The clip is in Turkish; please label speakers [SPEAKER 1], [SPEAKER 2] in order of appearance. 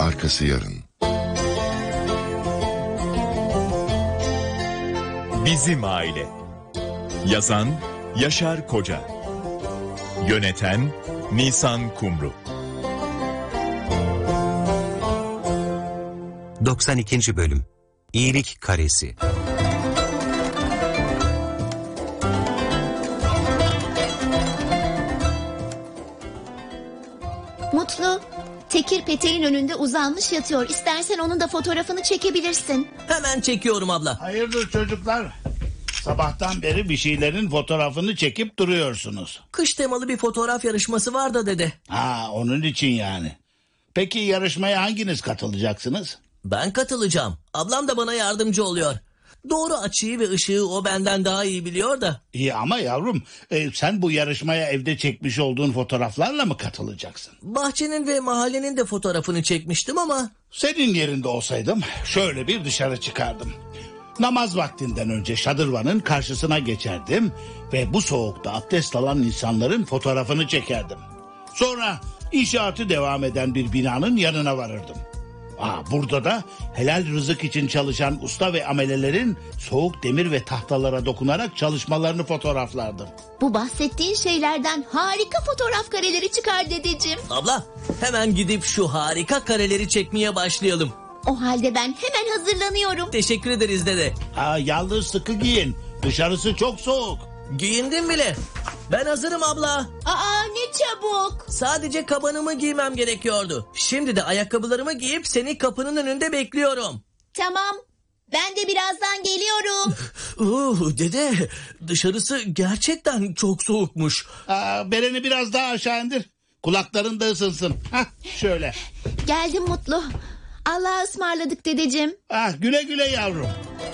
[SPEAKER 1] arkası yarın.
[SPEAKER 2] Bizim Aile. Yazan Yaşar Koca. Yöneten Nisan Kumru.
[SPEAKER 3] 92. Bölüm. İyilik Karesi.
[SPEAKER 4] Mutlu, Tekir peteğin önünde uzanmış yatıyor. İstersen onun da fotoğrafını çekebilirsin.
[SPEAKER 5] Hemen çekiyorum abla.
[SPEAKER 6] Hayırdır çocuklar? Sabahtan beri bir şeylerin fotoğrafını çekip duruyorsunuz.
[SPEAKER 5] Kış temalı bir fotoğraf yarışması var da dede.
[SPEAKER 6] Ha, onun için yani. Peki yarışmaya hanginiz katılacaksınız?
[SPEAKER 5] Ben katılacağım. Ablam da bana yardımcı oluyor. Doğru açıyı ve ışığı o benden daha iyi biliyor da.
[SPEAKER 6] İyi ama yavrum, sen bu yarışmaya evde çekmiş olduğun fotoğraflarla mı katılacaksın?
[SPEAKER 5] Bahçenin ve mahallenin de fotoğrafını çekmiştim ama...
[SPEAKER 6] Senin yerinde olsaydım şöyle bir dışarı çıkardım. Namaz vaktinden önce şadırvanın karşısına geçerdim ve bu soğukta abdest alan insanların fotoğrafını çekerdim. Sonra inşaatı devam eden bir binanın yanına varırdım. Burada da helal rızık için çalışan usta ve amelelerin soğuk demir ve tahtalara dokunarak çalışmalarını fotoğraflardım.
[SPEAKER 4] Bu bahsettiğin şeylerden harika fotoğraf kareleri çıkar dedeciğim.
[SPEAKER 5] Abla, hemen gidip şu harika kareleri çekmeye başlayalım.
[SPEAKER 4] O halde ben hemen hazırlanıyorum.
[SPEAKER 5] Teşekkür ederiz dede.
[SPEAKER 6] Yalnız sıkı giyin. Dışarısı çok soğuk.
[SPEAKER 5] Giyindim bile. Ben hazırım abla.
[SPEAKER 4] Ne çabuk.
[SPEAKER 5] Sadece kabanımı giymem gerekiyordu. Şimdi de ayakkabılarımı giyip seni kapının önünde bekliyorum.
[SPEAKER 4] Tamam. Ben de birazdan geliyorum.
[SPEAKER 5] Dede, dışarısı gerçekten çok soğukmuş.
[SPEAKER 6] Bereni biraz daha aşağı indir. Kulakların da ısınsın. Şöyle.
[SPEAKER 4] Geldim Mutlu. Allah'a ısmarladık dedeciğim.
[SPEAKER 6] Güle güle yavrum.